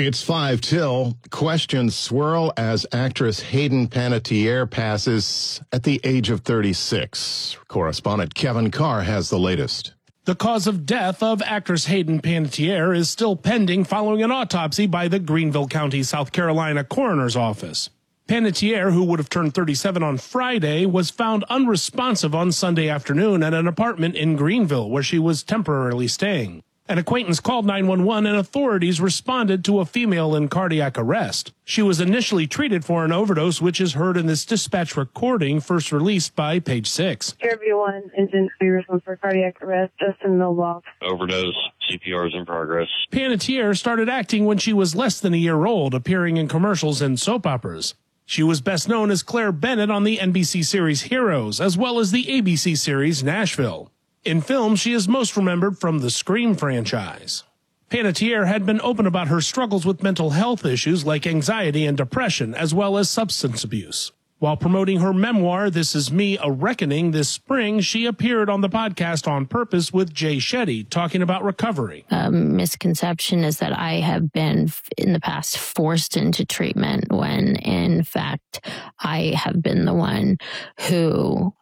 It's 5 till. Questions swirl as actress Hayden Panettiere passes at the age of 36. Correspondent Kevin Carr has the latest. The cause of death of actress Hayden Panettiere is still pending following an autopsy by the Greenville County, South Carolina Coroner's Office. Panettiere, who would have turned 37 on Friday, was found unresponsive on Sunday afternoon at an apartment in Greenville where she was temporarily staying. An acquaintance called 911 and authorities responded to a female in cardiac arrest. She was initially treated for an overdose, which is heard in this dispatch recording first released by Page 6. Everyone is in for cardiac arrest, Justin Milwaukee. Overdose. CPR is in progress. Panettiere started acting when she was less than a year old, appearing in commercials and soap operas. She was best known as Claire Bennett on the NBC series Heroes, as well as the ABC series Nashville. In film, she is most remembered from the Scream franchise. Panettiere had been open about her struggles with mental health issues like anxiety and depression, as well as substance abuse. While promoting her memoir, This Is Me, A Reckoning, this spring, she appeared on the podcast On Purpose with Jay Shetty, talking about recovery. Misconception is that I have been, in the past, forced into treatment when, in fact, I have been the one who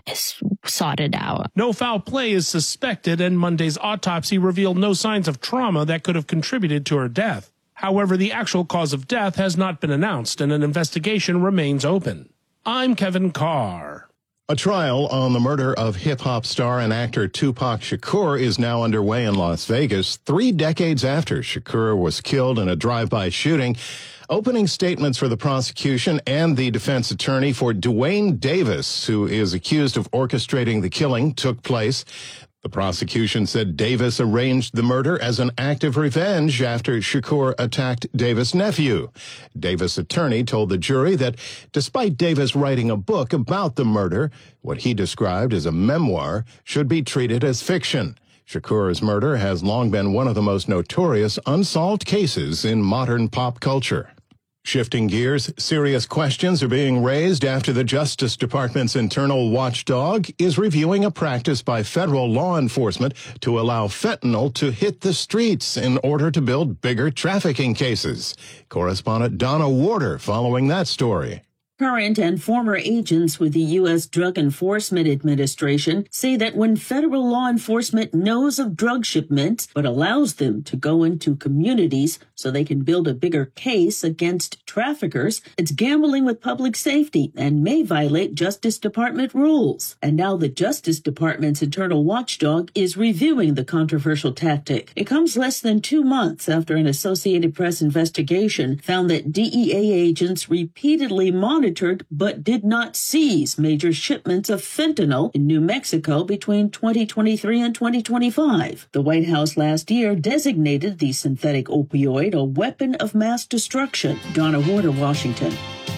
sought it out. No foul play is suspected, and Monday's autopsy revealed no signs of trauma that could have contributed to her death. However, the actual cause of death has not been announced, and an investigation remains open. I'm Kevin Carr. A trial on the murder of hip-hop star and actor Tupac Shakur is now underway in Las Vegas, 3 decades after Shakur was killed in a drive-by shooting. Opening statements for the prosecution and the defense attorney for Duane Davis, who is accused of orchestrating the killing, took place. The prosecution said Davis arranged the murder as an act of revenge after Shakur attacked Davis' nephew. Davis' attorney told the jury that despite Davis writing a book about the murder, what he described as a memoir should be treated as fiction. Shakur's murder has long been one of the most notorious unsolved cases in modern pop culture. Shifting gears, serious questions are being raised after the Justice Department's internal watchdog is reviewing a practice by federal law enforcement to allow fentanyl to hit the streets in order to build bigger trafficking cases. Correspondent Donna Warder following that story. Current and former agents with the U.S. Drug Enforcement Administration say that when federal law enforcement knows of drug shipments but allows them to go into communities so they can build a bigger case against traffickers, it's gambling with public safety and may violate Justice Department rules. And now the Justice Department's internal watchdog is reviewing the controversial tactic. It comes less than 2 months after an Associated Press investigation found that DEA agents repeatedly monitored but did not seize major shipments of fentanyl in New Mexico between 2023 and 2025. The White House last year designated the synthetic opioid a weapon of mass destruction. Donna Warder, Washington.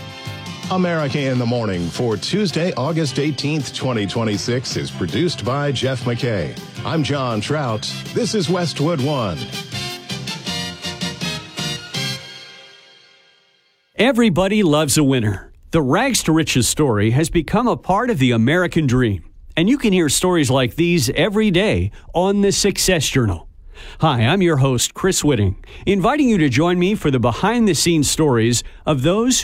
America in the Morning for Tuesday, August 18th, 2026 is produced by Jeff McKay. I'm John Trout. This is Westwood One. Everybody loves a winner. The Rags to Riches story has become a part of the American dream, and you can hear stories like these every day on the Success Journal. Hi, I'm your host, Chris Whitting, inviting you to join me for the behind-the-scenes stories of those